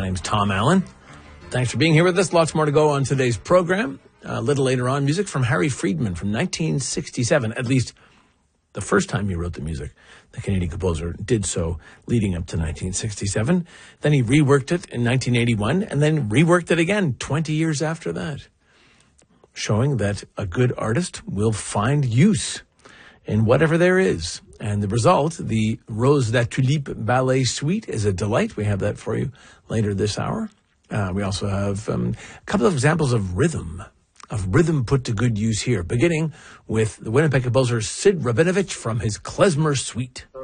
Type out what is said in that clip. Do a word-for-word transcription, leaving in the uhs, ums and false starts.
name's Tom Allen. Thanks for being here with us. Lots more to go on today's program. A little later on, music from Harry Friedman from nineteen sixty-seven, at least the first time he wrote the music. The Canadian composer did so leading up to nineteen sixty-seven. Then he reworked it in nineteen eighty-one and then reworked it again twenty years after that, showing that a good artist will find use in whatever there is. And the result, the Rose La Tulipe Ballet Suite, is a delight. We have that for you later this hour. Uh, we also have um, a couple of examples of rhythm, of rhythm put to good use here, beginning with the Winnipeg composer Sid Rabinovich from his Klezmer Suite.